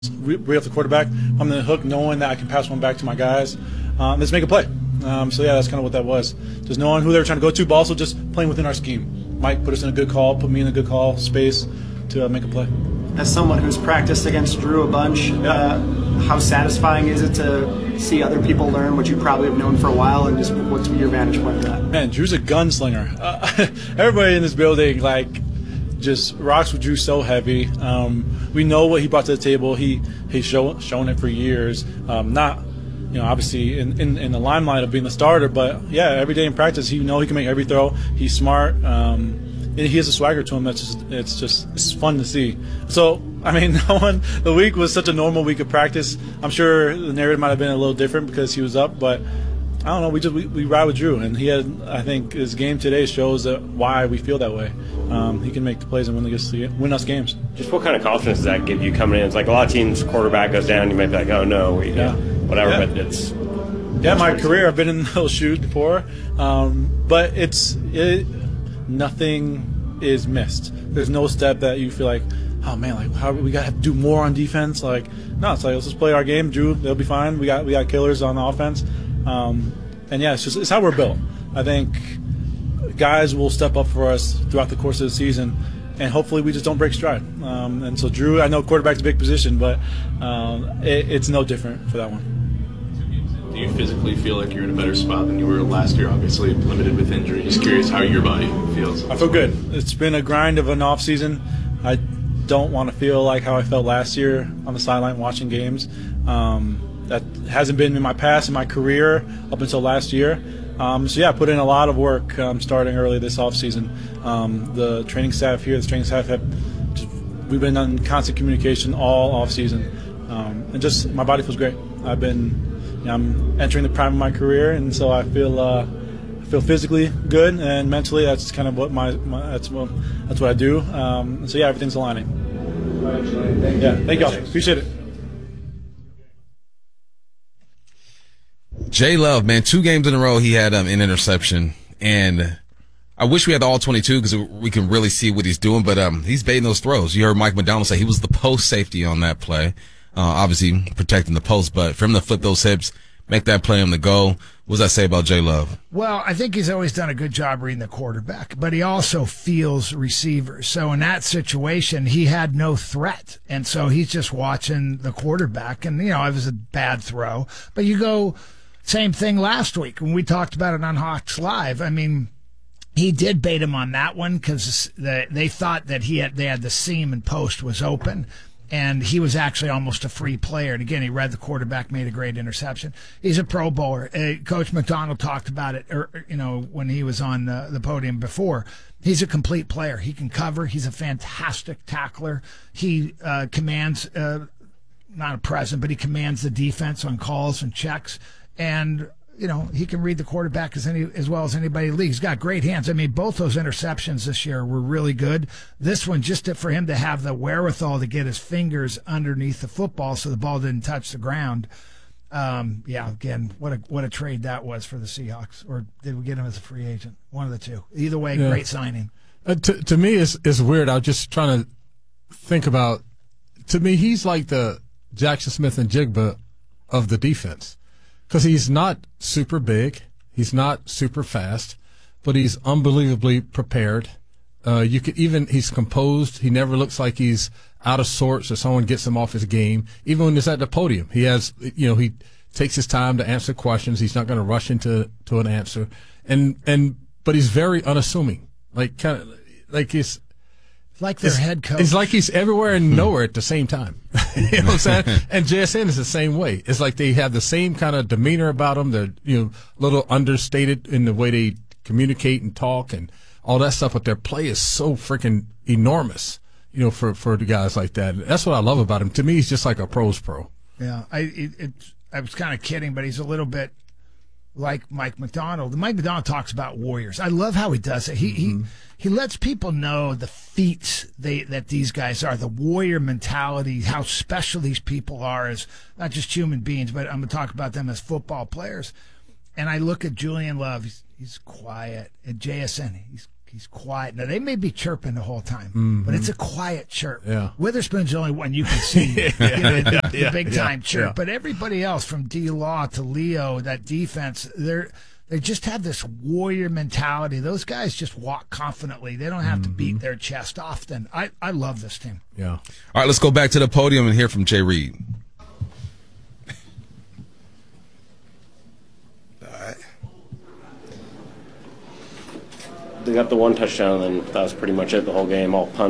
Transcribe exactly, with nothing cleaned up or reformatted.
Read off the quarterback. I'm the hook knowing that I can pass one back to my guys. Um, let's make a play. Um, so, yeah, that's kind of what that was. Just knowing who they were trying to go to, but also just playing within our scheme. Mike put us in a good call, put me in a good call space to uh, make a play. As someone who's practiced against Drew a bunch, uh, how satisfying is it to see other people learn what you probably have known for a while, and just what's your vantage point of that? Man, Drew's a gunslinger. Uh, everybody in this building, like, just rocks with Drew so heavy. Um, we know what he brought to the table. He he's show, shown it for years. Um, not, you know, obviously in, in, in the limelight of being the starter, but yeah, every day in practice, you know he can make every throw. He's smart. Um, and he has a swagger to him that's just it's just it's fun to see. So I mean, no one, the week was such a normal week of practice. I'm sure the narrative might have been a little different because he was up, but I don't know. We just we, we ride with Drew, and he had. I think his game today shows that why we feel that way. Um, he can make the plays and win, the, win us games. Just what kind of confidence does that give you coming in? It's like a lot of teams, quarterback goes down, you might be like, oh no, we, yeah. whatever. Yeah. But it's yeah. My career, I've been in those shoes before, um, but it's it, nothing is missed. There's no step that you feel like, oh man, like how we got to do more on defense. Like no, it's like let's just play our game. Drew, they'll be fine. We got we got killers on the offense. Um, and yeah, it's just it's how we're built. I think guys will step up for us throughout the course of the season, and hopefully we just don't break stride. Um, and so Drew, I know quarterback's a big position, but um, it, it's no different for that one. Do you physically feel like you're in a better spot than you were last year? Obviously limited with injury. Just curious how your body feels. I feel good. It's been a grind of an off season. I don't want to feel like how I felt last year on the sideline watching games. Um, That hasn't been in my past, in my career, up until last year. Um, so, yeah, I put in a lot of work um, starting early this offseason. Um, the training staff here, the training staff, have just, we've been in constant communication all offseason. Um, and just my body feels great. I've been, you know, I'm entering the prime of my career, and so I feel uh, I feel physically good, and mentally that's kind of what my, my that's what that's what I do. Um, so, yeah, everything's aligning. Yeah, thank y'all. Appreciate it. Jay Love, man, two games in a row he had um, an interception, and I wish we had the all twenty-two because we can really see what he's doing, but um, he's baiting those throws. You heard Mike McDonald say he was the post safety on that play, uh, obviously protecting the post, but for him to flip those hips, make that play on the go, what does that say about Jay Love? Well, I think he's always done a good job reading the quarterback, but he also feels receivers. So in that situation, he had no threat, and so he's just watching the quarterback, and, you know, it was a bad throw, but you go – same thing last week when we talked about it on Hawks Live. I mean, he did bait him on that one because the, they thought that he had they had the seam and post was open, and he was actually almost a free player. And again, he read the quarterback, made a great interception. He's a Pro Bowler. Uh, Coach McDonald talked about it, or, you know, when he was on uh, the podium before. He's a complete player. He can cover. He's a fantastic tackler. He uh, commands, uh, not a present, but he commands the defense on calls and checks. And, you know, he can read the quarterback as any as well as anybody in the league. He's got great hands. I mean, both those interceptions this year were really good. This one, just to, for him to have the wherewithal to get his fingers underneath the football so the ball didn't touch the ground. Um, yeah, again, what a what a trade that was for the Seahawks. Or did we get him as a free agent? One of the two. Either way, yeah. Great signing. Uh, to, to me, it's, it's weird. I was just trying to think about, to me, he's like the Jackson Smith and Jigba of the defense. Because he's not super big, he's not super fast, but he's unbelievably prepared. Uh, you could even he's composed. He never looks like he's out of sorts or someone gets him off his game. Even when he's at the podium, he has you know he takes his time to answer questions. He's not going to rush into to an answer, and and but he's very unassuming. Like kind of like he's. Like their it's, head coach. It's like he's everywhere and nowhere at the same time. You know what I'm saying? And J S N is the same way. It's like they have the same kind of demeanor about them. They're, you know, a little understated in the way they communicate and talk and all that stuff, but their play is so freaking enormous, you know, for, for the guys like that. That's what I love about him. To me, he's just like a pro's pro. Yeah, I it, it, I was kind of kidding, but he's a little bit like Mike McDonald. Mike McDonald talks about warriors. I love how he does it. He mm-hmm. he he lets people know the feats they that these guys are, the warrior mentality, how special these people are as not just human beings, but I'm going to talk about them as football players. And I look at Julian Love. He's, he's quiet. At J S N, he's He's quiet. Now, they may be chirping the whole time, mm-hmm. but it's a quiet chirp. Yeah. Witherspoon's the only one you can see, yeah, you know, the, the yeah, big-time yeah, chirp. yeah. But everybody else, from D-Law to Leo, that defense, they're they just have this warrior mentality. Those guys just walk confidently. They don't have mm-hmm. to beat their chest often. I, I love this team. Yeah. All right, let's go back to the podium and hear from Jay Reed. They got the one touchdown, and then that was pretty much it the whole game. All punt.